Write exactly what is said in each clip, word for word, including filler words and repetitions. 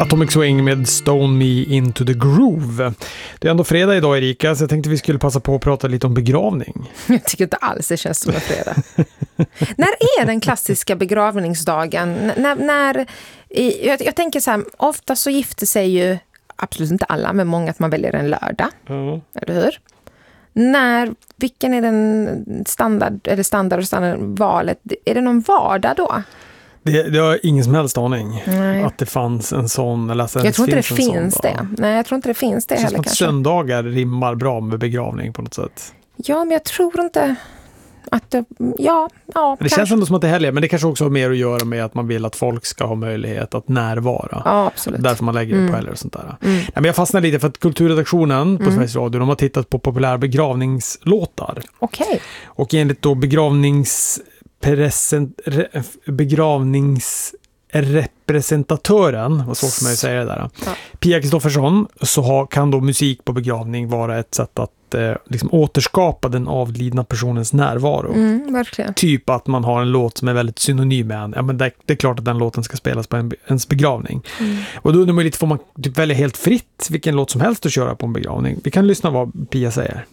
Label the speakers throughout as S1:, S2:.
S1: Atomic Swing med Stone Me Into the Groove. Det är ändå fredag idag, Erika, så jag tänkte vi skulle passa på att prata lite om begravning.
S2: Jag tycker inte alls det känns som en fredag. När är den klassiska begravningsdagen? N- när, när, i, jag, jag tänker så här, ofta så gifter sig ju, absolut inte alla, men många att man väljer en lördag.
S1: Mm.
S2: Eller hur? När, vilken är den standard, eller standard och standardvalet? Är det någon vardag då?
S1: Det, det har ingen som helst aning.
S2: Nej.
S1: Att det fanns en sån. Eller att
S2: Jag tror inte det
S1: finns,
S2: finns det.
S1: Sån,
S2: Nej, jag tror inte det finns det, det heller kanske.
S1: Söndagar rimmar bra med begravning på något sätt.
S2: Ja, men jag tror inte att det, ja, ja.
S1: Det känns ändå som att det är helger, men det kanske också har mer att göra med att man vill att folk ska ha möjlighet att närvara.
S2: Ja, absolut.
S1: Därför man lägger det
S2: mm.
S1: på helger och sånt där. Mm.
S2: Mm.
S1: Nej, men jag fastnar lite för att kulturredaktionen på mm. Sveriges Radio, de har tittat på populära begravningslåtar.
S2: Okej. Okay.
S1: Och enligt då begravnings present, re, begravnings representatören, vad svårt för mig att säga det där. Ja. Pia Kristoffersson, så ha, kan då musik på begravning vara ett sätt att eh, liksom återskapa den avlidna personens närvaro.
S2: Mm, verkligen.
S1: Typ att man har en låt som är väldigt synonym med en. Ja, men det, det är klart att den låten ska spelas på en, ens begravning. Mm. Och då undrar man lite, får man typ välja helt fritt vilken låt som helst att köra på en begravning? Vi kan lyssna vad Pia säger.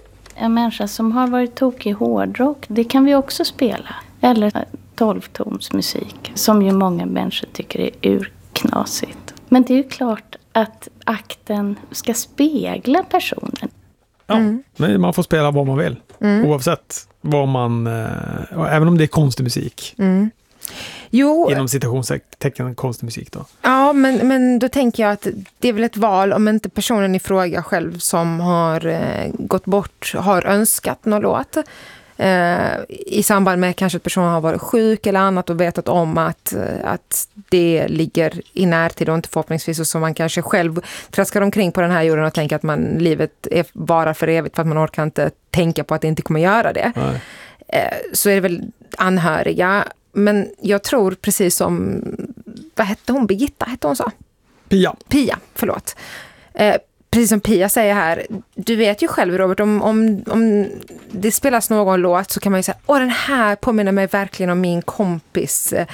S3: En människa som har varit tokig hårdrock, det kan vi också spela. Eller tolvtonsmusik, som ju många människor tycker är urknasigt. Men det är ju klart att akten ska spegla personen.
S1: Ja, mm. men man får spela vad man vill. Mm. Oavsett vad man, äh, även om det är konstig musik.
S2: Mm. Jo.
S1: Inom citationstecken konstig musik då.
S2: Ja, men, men då tänker jag att det är väl ett val om inte personen i fråga själv som har eh, gått bort har önskat någon låt. Eh, i samband med kanske att personen har varit sjuk eller annat och vetat om att, att det ligger i närtid och inte förhoppningsvis och som man kanske själv traskar omkring på den här jorden och tänker att man, livet är bara för evigt för att man orkar inte tänka på att det inte kommer göra det. Eh, så är det väl anhöriga. Men jag tror precis som, vad hette hon? Birgitta hette hon så?
S1: Pia.
S2: Pia, förlåt. Eh, precis som Pia säger här, du vet ju själv Robert, om, om, om det spelas någon låt så kan man ju säga, åh den här påminner mig verkligen om min kompis, eh,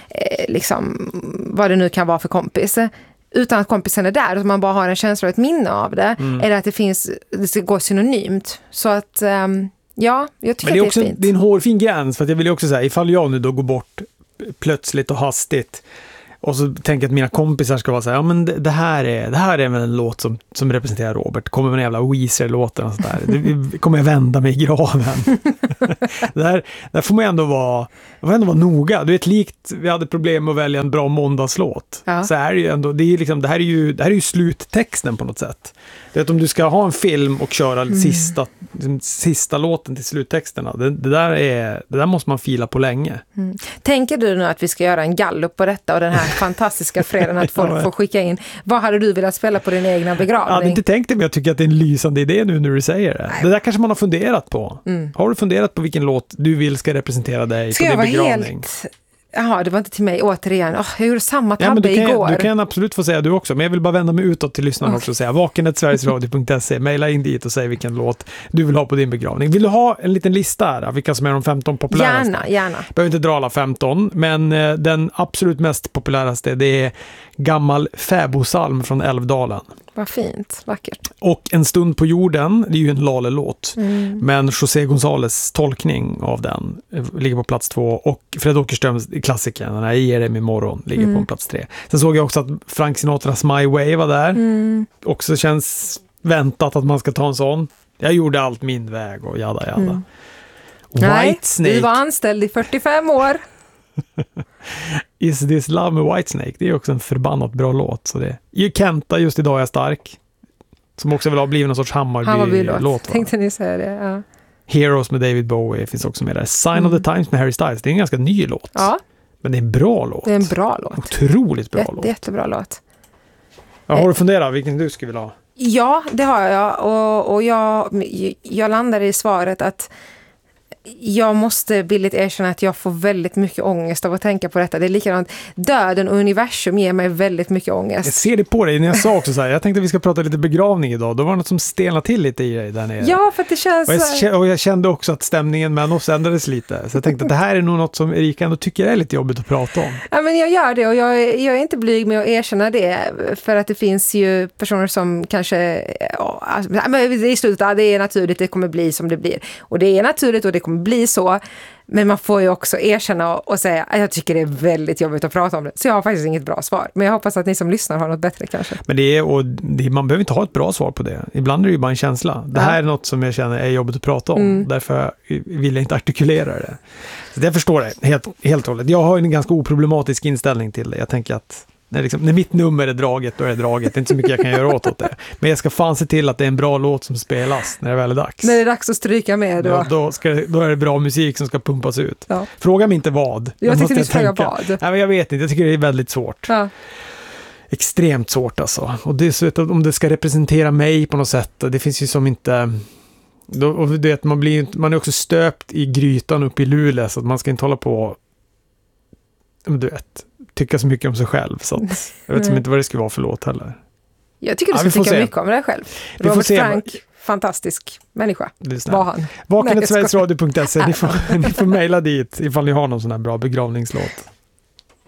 S2: liksom, vad det nu kan vara för kompis. Utan att kompisen är där, och man bara har en känsla och ett minne av det, mm. eller att det finns, det ska gå synonymt. Så att, um, ja, jag tycker
S1: men det är
S2: att
S1: också,
S2: det är fint.
S1: Det är en hårfin gräns, för att jag vill ju också säga, ifall jag nu då går bort plötsligt och hastigt, och så tänker jag att mina kompisar ska vara så här, ja men det, det här är det här är väl en låt som, som representerar Robert. Kommer med en jävla Weezer-låten och sådär. Det kommer jag vända mig i graven. det här, där får man ändå vara, man får ändå vara noga. Du vet, likt vi hade problem med att välja en bra måndagslåt. Ja. Så är det ju ändå, det är liksom, det här är ju, det här är ju sluttexten på något sätt. Det är att om du ska ha en film och köra mm. sista, liksom, sista låten till sluttexterna, det, det, där är, det där måste man fila på länge.
S2: Mm. Tänker du nu att vi ska göra en gallup på detta och den här fantastiska fredagen att folk får skicka in, vad hade du velat spela på din egna begravning?
S1: Jag hade inte tänkt det, men jag tycker att det är en lysande idé nu när du säger det. Det där kanske man har funderat på. Mm. Har du funderat på vilken låt du vill ska representera dig ska på din begravning?
S2: Helt... Jaha, det var inte till mig återigen. Oh, jag gjorde samma tabbe
S1: ja, men du kan,
S2: igår.
S1: Du kan absolut få säga du också, men jag vill bara vända mig utåt till lyssnarna okay. också och säga vaken snabel-a sverigesradio punkt se, mejla in dit och säg vilken låt du vill ha på din begravning. Vill du ha en liten lista här, vilka som är de femton populäraste?
S2: Gärna, gärna.
S1: Behöver inte dra alla femton, men eh, den absolut mest populäraste, det är Gammal fäbosalm från Älvdalen.
S2: Vad fint, vackert.
S1: Och En stund på jorden, det är ju en Lale-låt. Mm. Men José González tolkning av den ligger på plats två. Och Fred Åkerströms klassikern, den här I är det med morgon, ligger mm. på plats tre. Sen såg jag också att Frank Sinatras My Way var där. Mm. Också känns väntat att man ska ta en sån. Jag gjorde allt min väg och jada jada. Mm.
S2: White Nej, Snake. Du var anställd i fyrtiofem år.
S1: Is This Love med Whitesnake, det är också en förbannat bra låt. Så det är Kenta, Just idag är jag stark, som också vill ha blivit någon sorts Hammarby-låt.
S2: Tänkte ni säga det, ja.
S1: Heroes med David Bowie finns också med där. Sign mm. of the Times med Harry Styles, det är en ganska ny låt.
S2: Ja.
S1: Men det är en bra låt.
S2: Det är en bra låt.
S1: Otroligt bra
S2: Jätte,
S1: låt.
S2: Jättebra låt.
S1: Ja, har du funderat vilken du skulle vilja ha?
S2: Ja, det har jag. Och, och jag, jag landar i svaret att jag måste billigt erkänna att jag får väldigt mycket ångest av att tänka på detta. Det är likadant. Döden och universum ger mig väldigt mycket ångest.
S1: Jag ser det på dig när jag sa också så här, jag tänkte att vi ska prata lite begravning idag. Då var det något som stelnade till lite i dig där nere.
S2: Ja, för att det känns...
S1: Och jag, och jag kände också att stämningen mellan oss ändrades lite. Så jag tänkte att det här är nog något som Erika ändå tycker är lite jobbigt att prata om.
S2: Ja, men jag gör det och jag, jag är inte blyg med att erkänna det. För att det finns ju personer som kanske... Ja, alltså, men i slutet, ja, det är naturligt, det kommer bli som det blir. Och det är naturligt och det kommer bli så. Men man får ju också erkänna och säga att jag tycker det är väldigt jobbigt att prata om det. Så jag har faktiskt inget bra svar. Men jag hoppas att ni som lyssnar har något bättre kanske. Men
S1: det är, och det, man behöver inte ha ett bra svar på det. Ibland är det ju bara en känsla. Det här ja. är något som jag känner är jobbigt att prata om. Mm. Därför vill jag inte artikulera det. Så jag förstår det helt, helt och hållet. Jag har en ganska oproblematisk inställning till det. Jag tänker att när, liksom, när mitt nummer är draget, då är det draget. Det är inte så mycket jag kan göra åt, åt det. Men jag ska fan se till att det är en bra låt som spelas när det väl är dags.
S2: När det är dags att stryka med då.
S1: Ja, då, ska, då är det bra musik som ska pumpas ut.
S2: Ja.
S1: Fråga mig inte vad.
S2: Jag tyckte ni fråga vad.
S1: Nej, men jag vet inte, jag tycker det är väldigt svårt.
S2: Ja.
S1: Extremt svårt alltså. Och det är så att om det ska representera mig på något sätt. Det finns ju som inte... Då, och du vet, man, blir, man är också stöpt i grytan upp i Luleå, så att man ska inte hålla på... Du vet... tycka så mycket om sig själv, så att jag vet inte vad det ska vara för låt heller.
S2: Jag tycker du ska ja, tycka se. mycket om dig själv. Vi Robert Frank, fantastisk människa. Var han.
S1: Vaken sveriges radio punkt se, ni får, ni får mejla dit ifall ni har någon sån här bra begravningslåt.